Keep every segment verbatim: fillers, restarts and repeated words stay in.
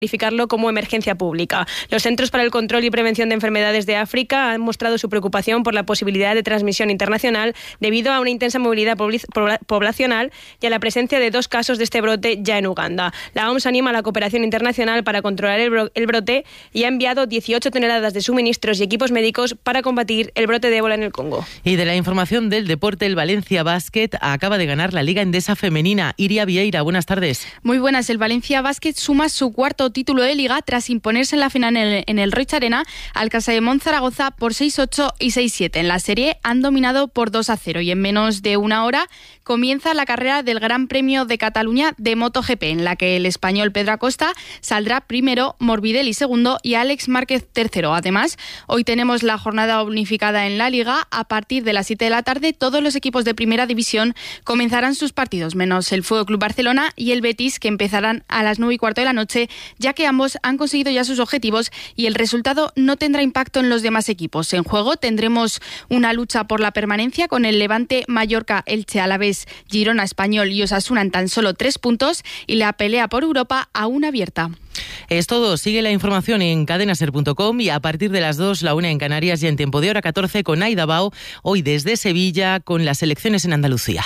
calificarlo como emergencia pública. Los Centros para el Control y Prevención de Enfermedades de África han mostrado su preocupación por la posibilidad de transmisión internacional debido a una intensa movilidad poblacional y a la presencia de dos casos de este brote ya en Uganda. La O M S anima a la cooperación internacional para controlar el, bro- el brote y ha enviado dieciocho toneladas de suministros y equipos médicos para combatir el brote de ébola en el Congo. Y de la información del deporte, el Valencia Basket acaba de ganar la Liga Endesa Femenina. Iria Vieira, buenas tardes. Muy buenas. El Valencia Basket suma su cuarto título de Liga tras imponerse en la final en el, en el Roig Arena al Casademont Zaragoza por seis ocho y seis siete. En la serie han dominado por dos a cero y en menos de una hora comienza la carrera del Gran Premio de Cataluña de MotoGP, en la que el español Pedro Acosta saldrá primero, Morbidelli segundo y Alex Márquez tercero. Además, hoy tenemos la jornada unificada en la Liga. A partir de las siete de la tarde, todos los equipos de Primera División comenzarán sus partidos, menos el Fútbol Club Barcelona y el Betis, que empezarán a las nueve y cuarto de la noche, ya que ambos han conseguido ya sus objetivos y el resultado no tendrá impacto en los demás equipos. En juego tendremos una lucha por la permanencia con el Levante, Mallorca, Elche, Alavés, Girona, Español y Osasuna en tan solo tres puntos y la pelea por Europa aún abierta. Es todo. Sigue la información en cadenaser punto com y a partir de las dos, la una en Canarias y en tiempo de hora catorce con Aida Bao, hoy desde Sevilla con las elecciones en Andalucía.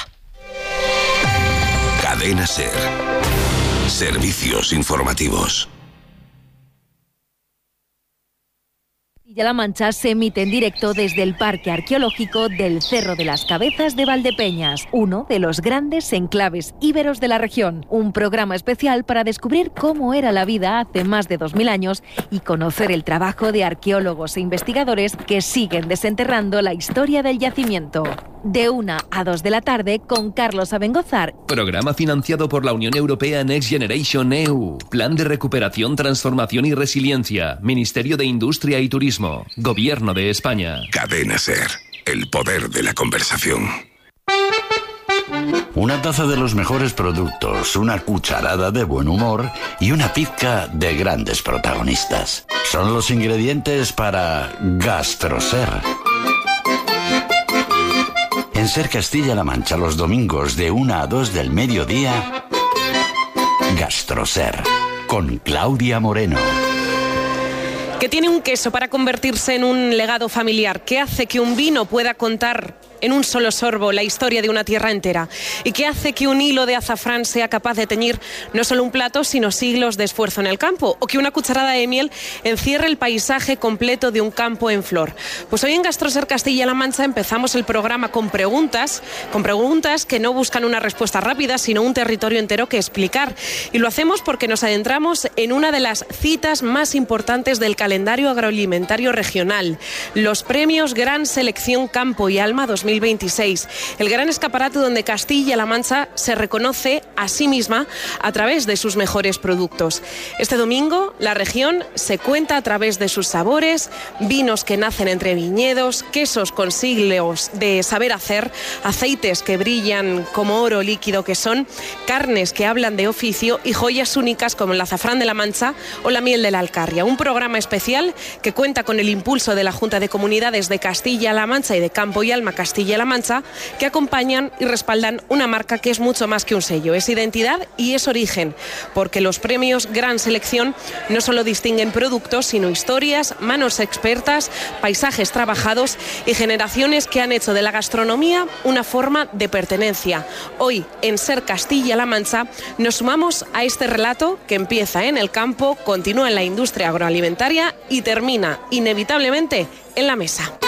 Cadena Ser. Servicios informativos. Castilla-La Mancha se emite en directo desde el Parque Arqueológico del Cerro de las Cabezas de Valdepeñas, uno de los grandes enclaves íberos de la región. Un programa especial para descubrir cómo era la vida hace más de dos mil años y conocer el trabajo de arqueólogos e investigadores que siguen desenterrando la historia del yacimiento. De una a dos de la tarde con Carlos Abengozar. Programa financiado por la Unión Europea Next Generation E U. Plan de recuperación, transformación y resiliencia. Ministerio de Industria y Turismo. Gobierno de España. Cadena Ser. El poder de la conversación. Una taza de los mejores productos, una cucharada de buen humor y una pizca de grandes protagonistas. Son los ingredientes para Gastroser. En Ser Castilla-La Mancha, los domingos de una a dos del mediodía, Gastroser, con Claudia Moreno. ¿Qué tiene un queso para convertirse en un legado familiar? ¿Qué hace que un vino pueda contar en un solo sorbo la historia de una tierra entera? ¿Y qué hace que un hilo de azafrán sea capaz de teñir no solo un plato, sino siglos de esfuerzo en el campo? ¿O que una cucharada de miel encierre el paisaje completo de un campo en flor? Pues hoy en Gastroser Castilla-La Mancha empezamos el programa con preguntas, con preguntas que no buscan una respuesta rápida, sino un territorio entero que explicar. Y lo hacemos porque nos adentramos en una de las citas más importantes del calendario agroalimentario regional, los premios Gran Selección Campo y Alma dos mil veintiséis, el gran escaparate donde Castilla-La Mancha se reconoce a sí misma a través de sus mejores productos. Este domingo la región se cuenta a través de sus sabores, vinos que nacen entre viñedos, quesos con siglos de saber hacer, aceites que brillan como oro líquido que son, carnes que hablan de oficio y joyas únicas como el azafrán de la Mancha o la miel de la Alcarria. Un programa especial que cuenta con el impulso de la Junta de Comunidades de Castilla-La Mancha y de Campo y Alma Castilla-La Mancha, que acompañan y respaldan una marca que es mucho más que un sello, es identidad y es origen, porque los premios Gran Selección no solo distinguen productos, sino historias, manos expertas, paisajes trabajados y generaciones que han hecho de la gastronomía una forma de pertenencia. Hoy, en Ser Castilla-La Mancha, nos sumamos a este relato que empieza en el campo, continúa en la industria agroalimentaria y termina inevitablemente en la mesa.